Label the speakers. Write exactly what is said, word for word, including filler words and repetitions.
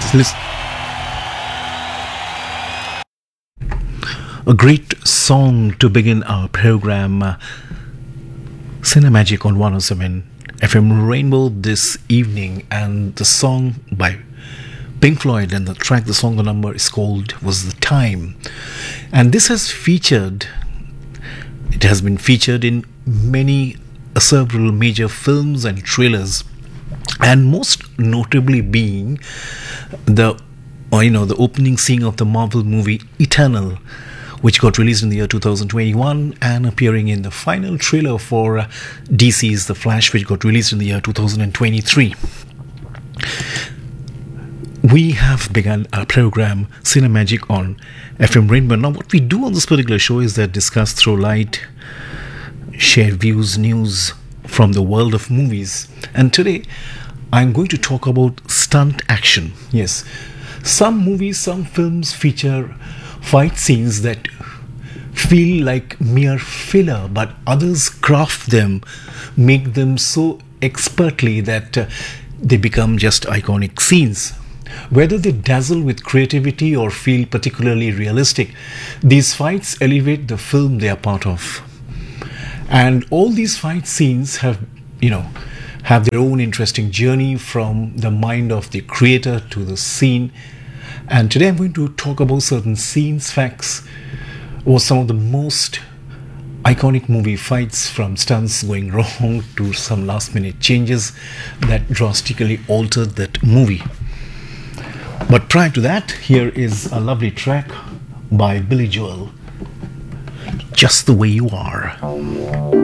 Speaker 1: Listen, a great song to begin our program, uh, Cinemagic on one oh seven F M Rainbow this evening, and the song by Pink Floyd, and the track, the song, the number is called Was the Time. And this has featured, it has been featured in many, uh, several major films and trailers, and most notably being the, or, you know, the opening scene of the Marvel movie Eternal, which got released in the year two thousand twenty-one, and appearing in the final trailer for uh, D C's The Flash, which got released in the year two thousand twenty-three. We have begun our program Cinemagic on F M Rainbow. Now, what we do on this particular show is that discuss, throw light, share views, news from the world of movies. And today, I'm going to talk about stunt action. Yes, some movies, some films feature fight scenes that feel like mere filler, but others craft them, make them so expertly that uh, they become just iconic scenes. Whether they dazzle with creativity or feel particularly realistic, these fights elevate the film they are part of. And all these fight scenes have, you know, have their own interesting journey from the mind of the creator to the scene. And today I'm going to talk about certain scenes, facts, or some of the most iconic movie fights, from stunts going wrong to some last minute changes that drastically altered that movie. But prior to that, here is a lovely track by Billy Joel, Just the Way You Are.